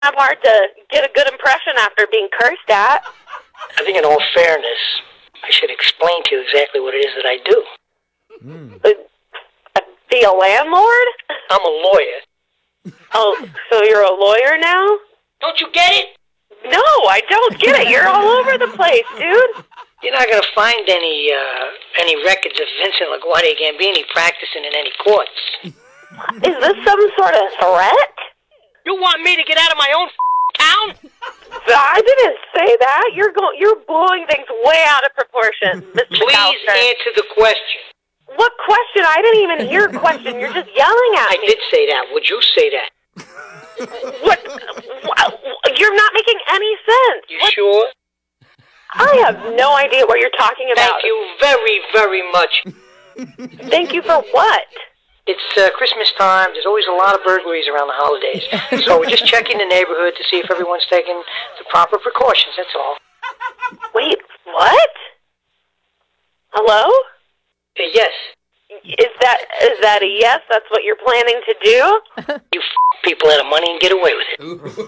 Not hard to get a good impression after being cursed at. I think in all fairness, I should explain to you exactly what it is that I do. Be a landlord? I'm a lawyer. Oh, so you're a lawyer now? Don't you get it? No, I don't get it. You're all over the place, dude. You're not going to find any records of Vincent LaGuardia Gambini practicing in any courts. Is this some sort of threat? You want me to get out of my own town? I didn't say that. You're blowing things way out of proportion, Mr. Please McAllister. answer the question. What question? I didn't even hear a question. You're just yelling at I me. did say that. Would you say that? What? You're not making any sense. You sure? I have no idea what you're talking about. Thank you very, very much. Thank you for what? It's Christmas time. There's always a lot of burglaries around the holidays. So we're just checking the neighborhood to see if everyone's taking the proper precautions, that's all. Wait, what? Hello? Yes. Is that a yes? That's what you're planning to do? You people out of money and get away with it.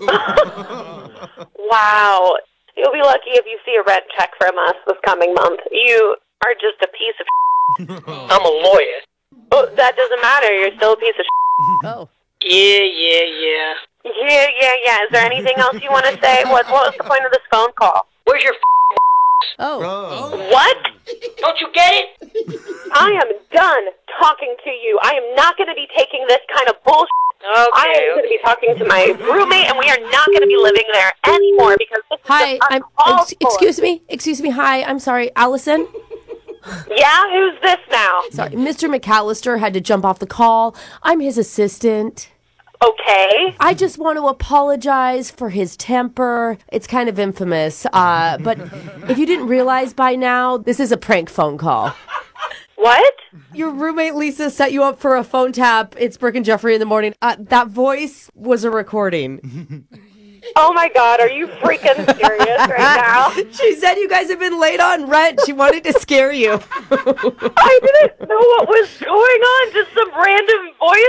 Wow. You'll be lucky if you see a red check from us this coming month. You are just a piece of I'm a lawyer. Oh, that doesn't matter. You're still a piece of Oh. Yeah. Yeah. Is there anything else you want to say? What was the point of this phone call? Where's your Oh. What? Don't you get it? I am done talking to you. I am not going to be taking this kind of bullshit. I am going to be talking to my roommate, and we are not going to be living there anymore because this Hi, is I'm. uncalled for. Excuse me. Hi, I'm sorry, Allison. Yeah, who's this now? Sorry, Mr. McAllister had to jump off the call. I'm his assistant. Okay. I just want to apologize for his temper. It's kind of infamous. But if you didn't realize by now, this is a prank phone call. What? Your roommate Lisa set you up for a phone tap. It's Brooke and Jeffrey in the morning. That voice was a recording. Oh my God, are you freaking serious right now? She said you guys have been late on rent. She wanted to scare you. I didn't know what was going on. Just some random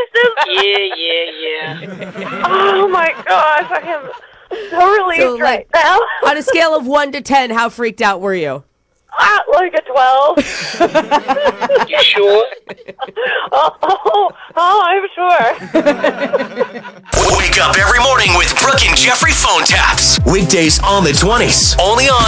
voices. Yeah. Oh my gosh, I am so relieved So, right now. On a scale of 1 to 10, how freaked out were you? Like a 12. You sure? I'm sure. Wake up every morning with Brooke and Jeffrey phone taps. Weekdays on the 20s. Only on